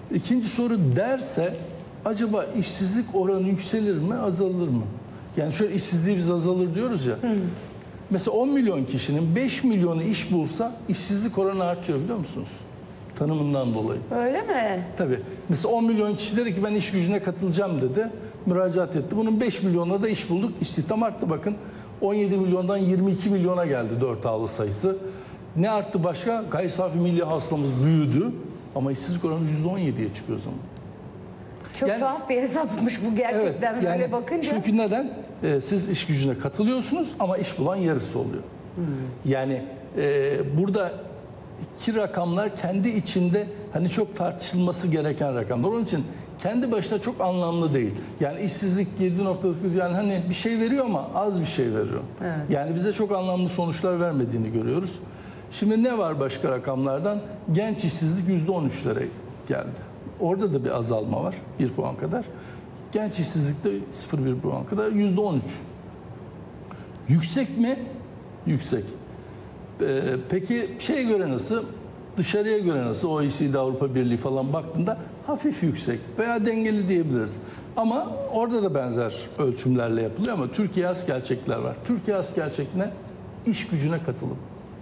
İkinci soru derse acaba işsizlik oranı yükselir mi, azalır mı? Yani şöyle işsizliğimiz azalır diyoruz ya. Mesela 10 milyon kişinin 5 milyonu iş bulsa işsizlik oranı artıyor biliyor musunuz? Tanımından dolayı. Öyle mi? Tabii. Mesela 10 milyon kişi dedi ki ben iş gücüne katılacağım dedi. Müracaat etti. Bunun 5 milyonuna da iş bulduk. İstihdam arttı bakın. 17 milyondan 22 milyona geldi 4A'lı sayısı. Ne arttı başka? Gayri safi milli hasılamız büyüdü. Ama işsizlik oranı %17'ye çıkıyor o zaman. Çok Yani, tuhaf bir hesapmış bu gerçekten evet, böyle yani, bakınca. çünkü neden? Siz iş gücüne katılıyorsunuz ama iş bulan yarısı oluyor. Yani burada iki rakamlar kendi içinde hani çok tartışılması gereken rakamlar. Onun için kendi başına çok anlamlı değil. Yani işsizlik 7.9 yani hani bir şey veriyor ama az bir şey veriyor. Evet. Yani bize çok anlamlı sonuçlar vermediğini görüyoruz. Şimdi ne var başka rakamlardan? Genç işsizlik %13'lere geldi. Orada da bir azalma var 1 puan kadar. Genç işsizlikte 0,1 puan kadar %13. Yüksek mi? Yüksek. Peki şeye göre nasıl? Dışarıya göre nasıl? OECD, Avrupa Birliği falan baktığında hafif yüksek veya dengeli diyebiliriz. Ama orada da benzer ölçümlerle yapılıyor ama Türkiye has gerçekler var. Türkiye has gerçek ne? İş gücüne katılım.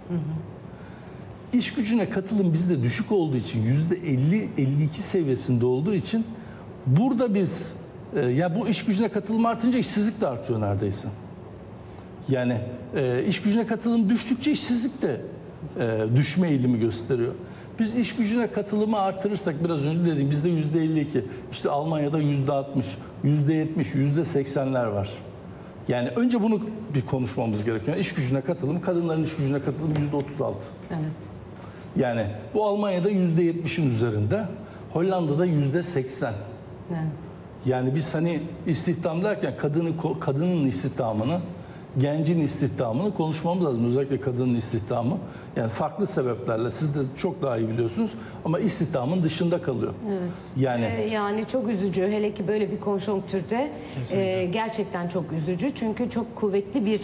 İş gücüne katılım bizde düşük olduğu için %50-52 seviyesinde olduğu için burada biz ya bu iş gücüne katılım artınca işsizlik de artıyor neredeyse. Yani iş gücüne katılım düştükçe işsizlik de düşme eğilimi gösteriyor. Biz iş gücüne katılımı artırırsak biraz önce dediğim bizde %52, işte Almanya'da %60, %70, %80'ler var. Yani önce bunu bir konuşmamız gerekiyor. İş gücüne katılım, kadınların iş gücüne katılımı %36. Evet. Yani bu Almanya'da %70'in üzerinde, Hollanda'da %80. Evet. Yani biz hani istihdam derken kadının istihdamını, gencin istihdamını konuşmamız lazım. Özellikle kadının istihdamı. Yani farklı sebeplerle siz de çok daha iyi biliyorsunuz ama istihdamın dışında kalıyor. Evet. Yani çok üzücü. Hele ki böyle bir konjonktürde gerçekten çok üzücü. Çünkü çok kuvvetli bir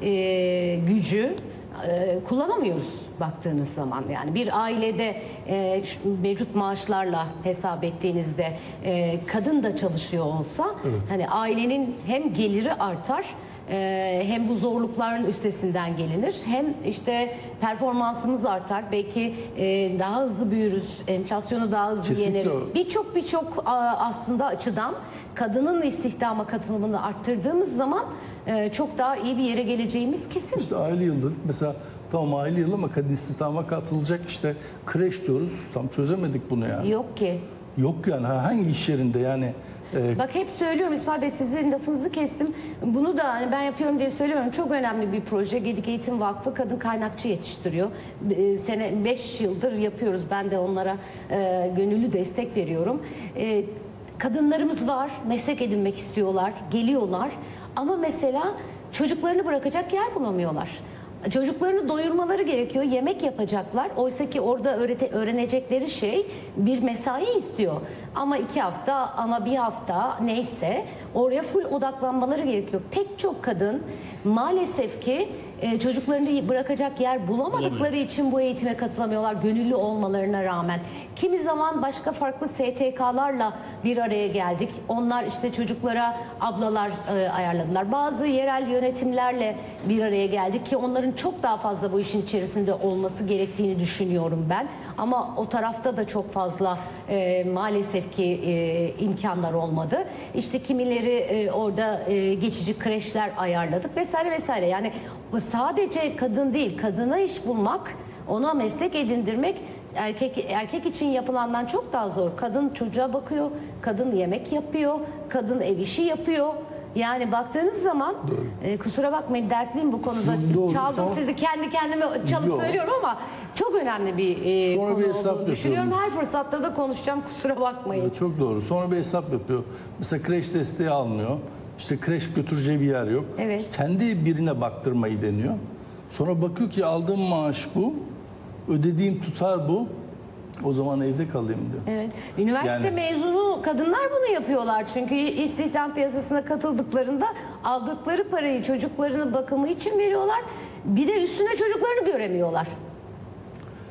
gücü kullanamıyoruz baktığınız zaman. Yani bir ailede mevcut maaşlarla hesap ettiğinizde kadın da çalışıyor olsa hani ailenin hem geliri artar, hem bu zorlukların üstesinden gelinir, hem işte performansımız artar, belki daha hızlı büyürüz, enflasyonu daha hızlı kesinlikle yeneriz. Birçok aslında açıdan kadının istihdama katılımını arttırdığımız zaman çok daha iyi bir yere geleceğimiz kesin. İşte aile yılı mesela tamam aile yılı ama kadın istihdama katılacak işte kreş diyoruz, tam çözemedik bunu yani. Yok ki. Yok yani hangi iş yerinde yani. Bak hep söylüyorum İsmail Bey, sizin lafınızı kestim. Bunu da hani ben yapıyorum diye söylemiyorum. Çok önemli bir proje. Gedik Eğitim Vakfı kadın kaynakçı yetiştiriyor. 5 yıldır yapıyoruz. Ben de onlara gönüllü destek veriyorum. Kadınlarımız var. Meslek edinmek istiyorlar. Geliyorlar. Ama mesela çocuklarını bırakacak yer bulamıyorlar. Çocuklarını doyurmaları gerekiyor. Yemek yapacaklar. Oysa ki orada öğrenecekleri şey bir mesai istiyor. Ama 2 hafta, ama 1 hafta neyse oraya full odaklanmaları gerekiyor. Pek çok kadın maalesef ki çocuklarını bırakacak yer bulamadıkları için bu eğitime katılamıyorlar, gönüllü olmalarına rağmen. Kimi zaman başka farklı STK'larla bir araya geldik. Onlar işte çocuklara ablalar ayarladılar. Bazı yerel yönetimlerle bir araya geldik ki onların çok daha fazla bu işin içerisinde olması gerektiğini düşünüyorum ben. Ama o tarafta da çok fazla maalesef ki imkanlar olmadı. İşte kimileri orada geçici kreşler ayarladık vesaire vesaire. Yani sadece kadın değil, kadına iş bulmak, ona meslek edindirmek erkek için yapılandan çok daha zor. Kadın çocuğa bakıyor, kadın yemek yapıyor, kadın ev işi yapıyor. Yani baktığınız zaman kusura bakmayın, dertliyim bu konuda. Doğru, Çaldım sizi, kendi kendime çalıp söylüyorum ama çok önemli bir konu olduğunu düşünüyorum. Her fırsatta da konuşacağım, kusura bakmayın. Evet, çok doğru. Sonra bir hesap yapıyor. Mesela kreş desteği almıyor. İşte kreş götüreceği bir yer yok. Evet. Kendi birine baktırmayı deniyor. Sonra bakıyor ki aldığım maaş bu, ödediğim tutar bu. O zaman evde kalayım diyor. Evet. Üniversite mezunu kadınlar bunu yapıyorlar. Çünkü istihdam piyasasına katıldıklarında aldıkları parayı çocuklarının bakımı için veriyorlar. Bir de üstüne çocuklarını göremiyorlar.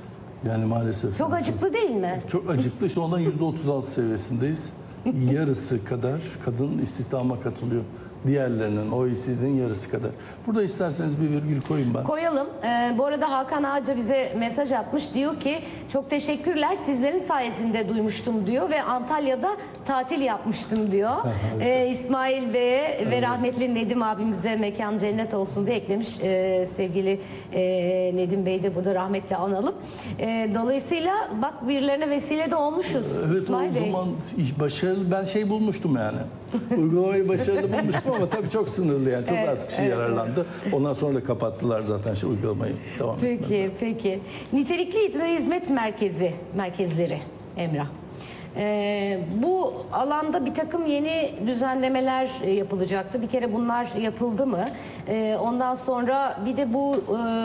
Yani maalesef. Çok acıklı değil mi? Çok acıklı. Şu anda %36 seviyesindeyiz. Yarısı kadar kadın istihdama katılıyor. Diğerlerinin, OECD'nin yarısı kadar. Burada isterseniz bir virgül koyayım ben. Koyalım. Bu arada Hakan Ağaca bize mesaj atmış. Diyor ki çok teşekkürler, sizlerin sayesinde duymuştum diyor ve Antalya'da tatil yapmıştım diyor. İsmail Bey'e ve rahmetli Nedim abimize mekan cennet olsun diye eklemiş. Sevgili Nedim Bey'i de burada rahmetle analım. Dolayısıyla bak birilerine vesile de olmuşuz. Evet, İsmail o Bey. zaman başarılı, ben şey bulmuştum yani. Uygulamayı başarılı bulmuştum ama tabii çok sınırlı yani. Çok az kişi yararlandı. Ondan sonra da kapattılar zaten uygulamayı. Tamam. Peki. Nitelikli İdra Hizmet merkezleri Emrah. Bu alanda bir takım yeni düzenlemeler yapılacaktı. Bir kere bunlar yapıldı mı? Ondan sonra bir de bu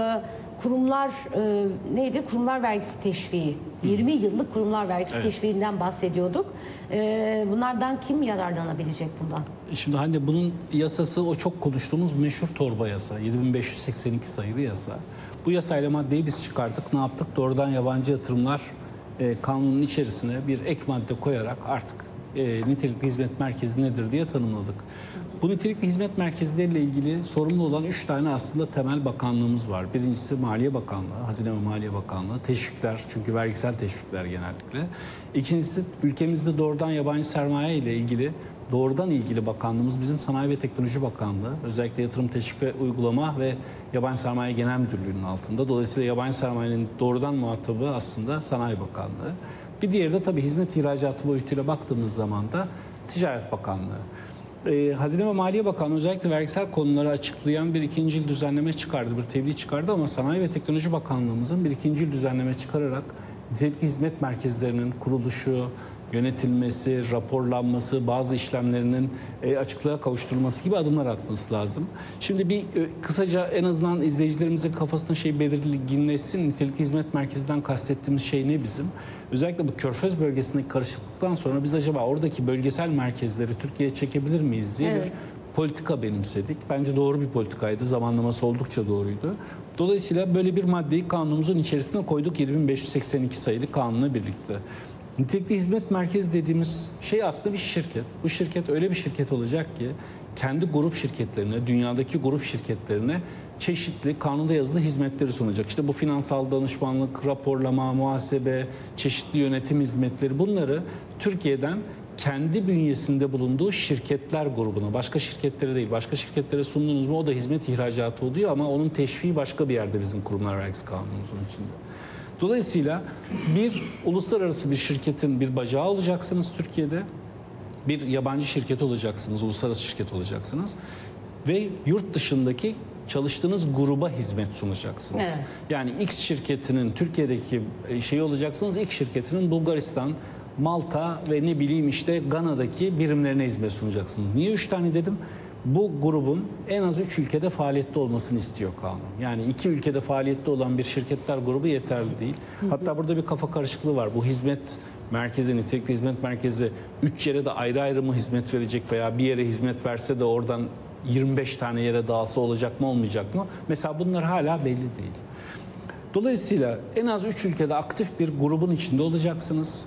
kurumlar neydi? Kurumlar vergisi teşviği. 20 yıllık kurumlar vergisi teşviğinden bahsediyorduk. Bunlardan kim yararlanabilecek bundan? Şimdi hani bunun yasası o çok konuştuğumuz meşhur torba yasa. 7582 sayılı yasa. Bu yasayla maddeyi biz çıkardık. Ne yaptık? Doğrudan yabancı yatırımlar kanunun içerisine bir ek madde koyarak artık nitelikli hizmet merkezi nedir diye tanımladık. Bu nitelikli hizmet merkezleriyle ilgili sorumlu olan 3 tane aslında temel bakanlığımız var. Birincisi Maliye Bakanlığı, Hazine ve Maliye Bakanlığı. Teşvikler, çünkü vergisel teşvikler genellikle. İkincisi ülkemizde doğrudan yabancı sermaye ile ilgili doğrudan ilgili bakanlığımız bizim Sanayi ve Teknoloji Bakanlığı. Özellikle yatırım teşvik ve uygulama ve yabancı sermaye genel müdürlüğünün altında. Dolayısıyla yabancı sermayenin doğrudan muhatabı aslında Sanayi Bakanlığı. Bir diğeri de tabii hizmet ihracatı boyutuyla baktığımız zaman da Ticaret Bakanlığı. Hazine ve Maliye Bakanlığı özellikle vergisel konuları açıklayan bir ikincil düzenleme çıkardı, bir tebliğ çıkardı ama Sanayi ve Teknoloji Bakanlığımızın bir ikincil düzenleme çıkararak nitelikli hizmet merkezlerinin kuruluşu, yönetilmesi, raporlanması, bazı işlemlerinin açıklığa kavuşturulması gibi adımlar atması lazım. Şimdi bir kısaca en azından izleyicilerimizin kafasına belirginleşsin. Nitelikli hizmet merkezinden kastettiğimiz şey ne bizim? Özellikle bu Körfez bölgesindeki karışıklıktan sonra biz acaba oradaki bölgesel merkezleri Türkiye'ye çekebilir miyiz diye bir politika benimsedik. Bence doğru bir politikaydı. Zamanlaması oldukça doğruydu. Dolayısıyla böyle bir maddeyi kanunumuzun içerisine koyduk 7582 sayılı kanunla birlikte. Nitelikli hizmet merkezi dediğimiz şey aslında bir şirket. Bu şirket öyle bir şirket olacak ki kendi grup şirketlerine, dünyadaki grup şirketlerine çeşitli kanunda yazılı hizmetleri sunacak. İşte bu finansal danışmanlık, raporlama, muhasebe, çeşitli yönetim hizmetleri, bunları Türkiye'den kendi bünyesinde bulunduğu şirketler grubuna, başka şirketlere değil, başka şirketlere sundunuz mu o da hizmet ihracatı oluyor ama onun teşviği başka bir yerde bizim kurumlar vergisi kanunumuzun içinde. Dolayısıyla bir uluslararası bir şirketin bir bacağı olacaksınız Türkiye'de. Bir yabancı şirket olacaksınız, uluslararası şirket olacaksınız. Ve yurt dışındaki çalıştığınız gruba hizmet sunacaksınız. Evet. Yani X şirketinin Türkiye'deki şeyi olacaksınız, X şirketinin Bulgaristan, Malta ve ne bileyim işte Gana'daki birimlerine hizmet sunacaksınız. Niye 3 tane dedim? Bu grubun en az 3 ülkede faaliyette olmasını istiyor kanun. Yani 2 ülkede faaliyette olan bir şirketler grubu yeterli değil. Hatta burada bir kafa karışıklığı var. Bu hizmet merkezi, nitelikli hizmet merkezi 3 yere de ayrı ayrı mı hizmet verecek veya bir yere hizmet verse de oradan 25 tane yere dağılsa olacak mı olmayacak mı? Mesela bunlar hala belli değil. Dolayısıyla en az 3 ülkede aktif bir grubun içinde olacaksınız.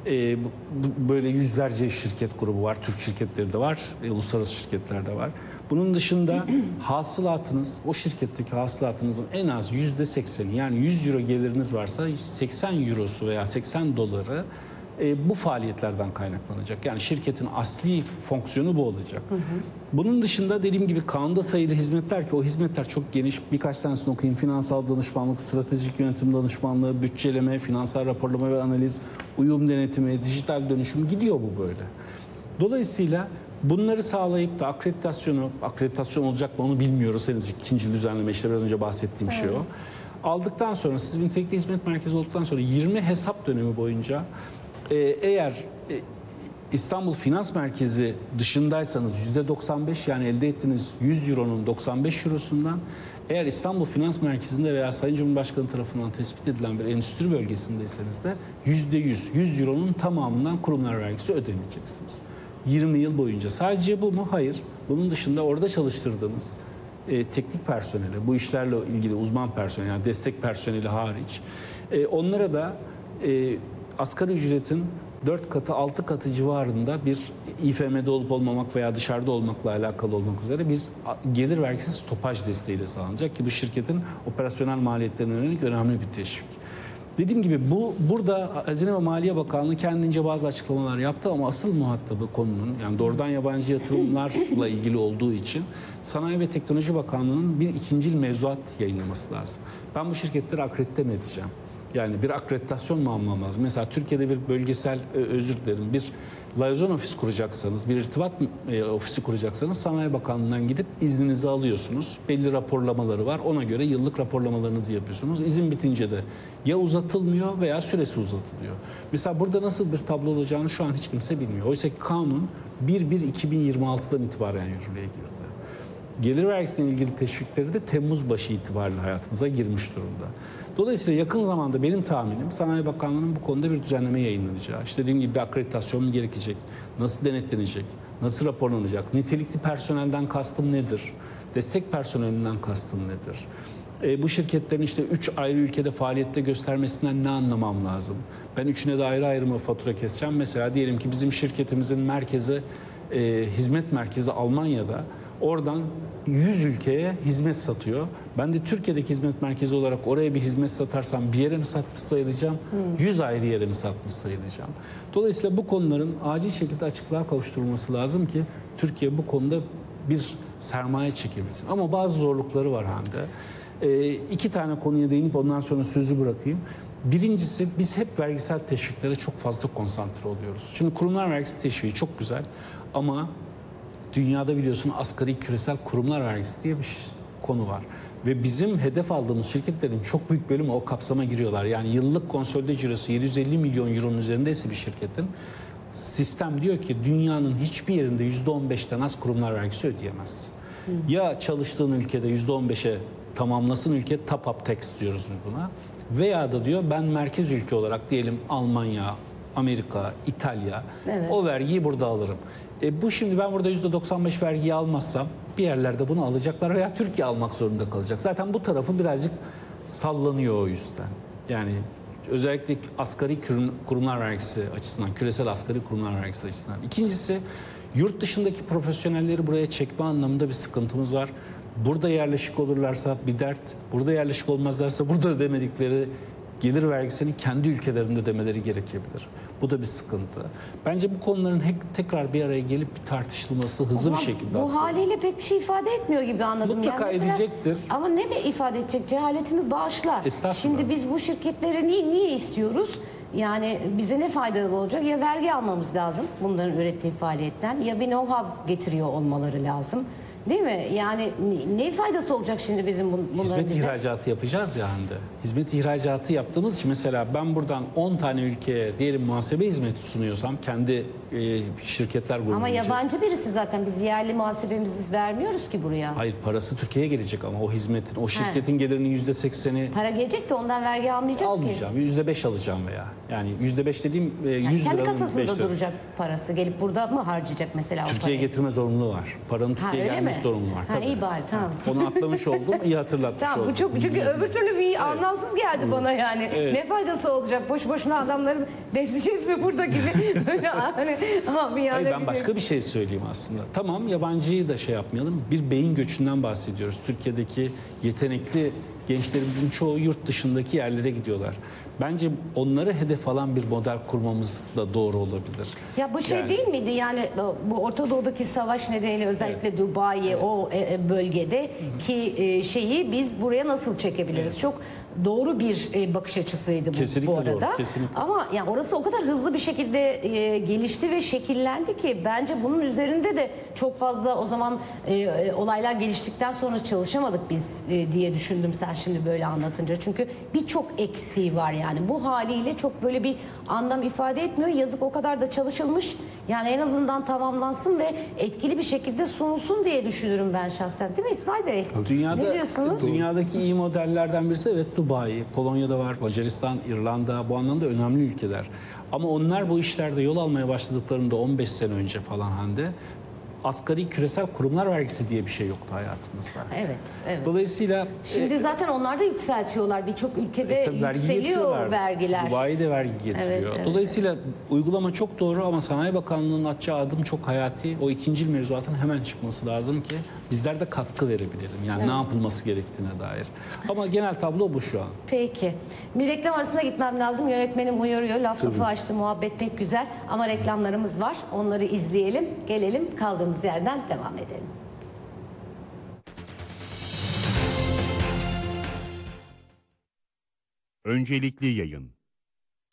Böyle yüzlerce şirket grubu var. Türk şirketleri de var. Uluslararası şirketler de var. Bunun dışında hasılatınız, o şirketteki hasılatınızın en az %80'i yani 100 euro geliriniz varsa 80 eurosu veya 80 doları bu faaliyetlerden kaynaklanacak. Yani şirketin asli fonksiyonu bu olacak. Bunun dışında dediğim gibi kanunda sayılı hizmetler ki o hizmetler çok geniş. Birkaç tanesini okuyayım. Finansal danışmanlık, stratejik yönetim danışmanlığı, bütçeleme, finansal raporlama ve analiz, uyum denetimi, dijital dönüşüm gidiyor bu böyle. Dolayısıyla bunları sağlayıp da akreditasyon olacak mı onu bilmiyoruz. Henüz ikinci düzenleme işte biraz önce bahsettiğim şey o. Aldıktan sonra siz nitelikli hizmet merkezi olduktan sonra 20 hesap dönemi boyunca eğer İstanbul Finans Merkezi dışındaysanız %95 yani elde ettiğiniz 100 euronun 95 eurosundan eğer İstanbul Finans Merkezi'nde veya Sayın Cumhurbaşkanı tarafından tespit edilen bir endüstri bölgesindeyseniz de %100, 100 euronun tamamından kurumlar vergisi ödemeyeceksiniz. 20 yıl boyunca. Sadece bu mu? Hayır. Bunun dışında orada çalıştırdığınız teknik personeli, bu işlerle ilgili uzman personel, yani destek personeli hariç, onlara da asgari ücretin 4 katı 6 katı civarında bir İFM'de olup olmamak veya dışarıda olmakla alakalı olmak üzere bir gelir vergisi stopaj desteği de sağlanacak ki bu şirketin operasyonel maliyetlerine yönelik önemli bir teşvik. Dediğim gibi burada Hazine ve Maliye Bakanlığı kendince bazı açıklamalar yaptı ama asıl muhatabı konunun, yani doğrudan yabancı yatırımlarla ilgili olduğu için Sanayi ve Teknoloji Bakanlığı'nın bir ikincil mevzuat yayınlaması lazım. Ben bu şirketleri akredite mi edeceğim? Yani bir akreditasyon mu almam lazım? Mesela Türkiye'de bir bölgesel, özür dilerim, bir liaison ofis kuracaksanız, bir irtibat ofisi kuracaksanız Sanayi Bakanlığı'ndan gidip izninizi alıyorsunuz. Belli raporlamaları var. Ona göre yıllık raporlamalarınızı yapıyorsunuz. İzin bitince de ya uzatılmıyor veya süresi uzatılıyor. Mesela burada nasıl bir tablo olacağını şu an hiç kimse bilmiyor. Oysa ki kanun 1/1/2026'dan itibaren yürürlüğe girdi. Gelir vergisiyle ilgili teşvikleri de Temmuz başı itibariyle hayatımıza girmiş durumda. Dolayısıyla yakın zamanda benim tahminim Sanayi Bakanlığı'nın bu konuda bir düzenleme yayınlanacağı. İşte dediğim gibi bir akreditasyon mu gerekecek? Nasıl denetlenecek? Nasıl raporlanacak? Nitelikli personelden kastım nedir? Destek personelinden kastım nedir? Bu şirketlerin işte 3 ayrı ülkede faaliyette göstermesinden ne anlamam lazım? Ben üçüne de ayrı ayrı mı fatura keseceğim? Mesela diyelim ki bizim şirketimizin merkezi, hizmet merkezi Almanya'da. Oradan 100 ülkeye hizmet satıyor. Ben de Türkiye'deki hizmet merkezi olarak oraya bir hizmet satarsam bir yere mi satmış sayılacağım? 100 ayrı yere mi satmış sayılacağım? Dolayısıyla bu konuların acil şekilde açıklığa kavuşturulması lazım ki Türkiye bu konuda bir sermaye çekebilsin. Ama bazı zorlukları var Hande. 2 tane konuya değinip ondan sonra sözü bırakayım. Birincisi, biz hep vergisel teşviklere çok fazla konsantre oluyoruz. Şimdi kurumlar vergisi teşviği çok güzel ama dünyada biliyorsun asgari küresel kurumlar vergisi diye bir konu var. Ve bizim hedef aldığımız şirketlerin çok büyük bölümü o kapsama giriyorlar. Yani yıllık konsolide cirosu 750 milyon euronun üzerindeyse bir şirketin, sistem diyor ki dünyanın hiçbir yerinde %15'ten az kurumlar vergisi ödeyemez. Ya çalıştığın ülkede %15'e tamamlasın ülke, top up tax diyoruz buna. Veya da diyor ben merkez ülke olarak diyelim Almanya, Amerika, İtalya, o vergiyi burada alırım. Bu şimdi ben burada %95 vergiyi almazsam bir yerlerde bunu alacaklar veya Türkiye almak zorunda kalacak. Zaten bu tarafı birazcık sallanıyor o yüzden. Yani özellikle asgari kurumlar vergisi açısından, küresel asgari kurumlar vergisi açısından. İkincisi, yurt dışındaki profesyonelleri buraya çekme anlamında bir sıkıntımız var. Burada yerleşik olurlarsa bir dert, burada yerleşik olmazlarsa burada ödemedikleri gelir vergisini kendi ülkelerinde ödemeleri gerekebilir. Bu da bir sıkıntı. Bence bu konuların tekrar bir araya gelip bir tartışılması hızlı bir şekilde bu aksın. haliyle pek bir şey ifade etmiyor gibi anladım. Mutlaka mesela, edecektir. Ama ne mi ifade edecek? Cehaletimi bağışla. Estağfurullah. Şimdi biz bu şirketleri niye istiyoruz? Yani bize ne faydalı olacak? Ya vergi almamız lazım bunların ürettiği faaliyetten, ya bir know-how getiriyor olmaları lazım. Değil mi? Yani ne faydası olacak şimdi bizim bunların Hizmet bize? ihracatı yapacağız ya Hande. Hizmet ihracatı yaptığımız için mesela ben buradan 10 tane ülkeye diyelim muhasebe hizmeti sunuyorsam kendi şirketler grubunun Ama içerisinde. yabancı birisi zaten, biz yerli muhasebemizi vermiyoruz ki buraya. Hayır, parası Türkiye'ye gelecek ama o hizmetin, o şirketin gelirinin %80'i Para gelecek de ondan vergi almayacağız ki. almayacağım. %5 alacağım veya. Yani %5 dediğim 100 Kendi liranın kasasında 5 lira. duracak parası. Gelip burada mı harcayacak mesela o Türkiye'ye parayı? getirme zorunluluğu var. Paranın Türkiye'ye öyle gelmesi mi? zorunluluğu var. Ha, Tabii. iyi bari, tamam. Onu atlamış oldum, iyi hatırlatmış Tamam, oldum. bu çok, çünkü öbür türlü bir anlamsız geldi bana yani. Ne faydası olacak? Boş boşuna adamları besleyeceğiz mi burada gibi? Böyle hani bir Hayır, anda ben başka bir şey söyleyeyim aslında. Tamam, yabancıyı da şey yapmayalım. Bir beyin göçünden bahsediyoruz. Türkiye'deki yetenekli gençlerimizin çoğu yurt dışındaki yerlere gidiyorlar. Bence onları hedef alan bir model kurmamız da doğru olabilir. Ya bu şey Yani- değil miydi yani, bu Orta Doğu'daki savaş nedeniyle özellikle Dubai o bölgede ki şeyi biz buraya nasıl çekebiliriz? Çok doğru bir bakış açısıydı bu, Kesinlikle bu arada. doğru, kesinlikle. Ama yani orası o kadar hızlı bir şekilde gelişti ve şekillendi ki bence bunun üzerinde de çok fazla o zaman olaylar geliştikten sonra çalışamadık biz diye düşündüm sen şimdi böyle anlatınca. Çünkü birçok eksiği var yani. Bu haliyle çok böyle bir anlam ifade etmiyor. Yazık, o kadar da çalışılmış. Yani en azından tamamlansın ve etkili bir şekilde sunulsun diye düşünürüm ben şahsen. Değil mi İsmail Bey? Ne diyorsunuz? Dünyadaki iyi modellerden birisi evet Dubai, Polonya'da var, Macaristan, İrlanda, bu anlamda önemli ülkeler. Ama onlar bu işlerde yol almaya başladıklarında 15 sene önce falan Hande, asgari küresel kurumlar vergisi diye bir şey yoktu hayatımızda. Evet, evet. Dolayısıyla Şimdi zaten onlar da yükseltiyorlar. Birçok ülkede tabii vergi yükseliyor getiriyorlar. vergiler. Dubai de vergi getiriyor. Evet, evet. Dolayısıyla uygulama çok doğru ama Sanayi Bakanlığı'nın atacağı adım çok hayati. O ikincil mevzuatın hemen çıkması lazım ki bizler de katkı verebilelim. Yani ne yapılması gerektiğine dair. Ama genel tablo bu şu an. Peki. Bir reklam arasına gitmem lazım. Yönetmenim uyarıyor. Lafı açtı, muhabbet pek güzel. Ama reklamlarımız var. Onları izleyelim. Gelelim kaldığımız yerden devam edelim. Öncelikli yayın.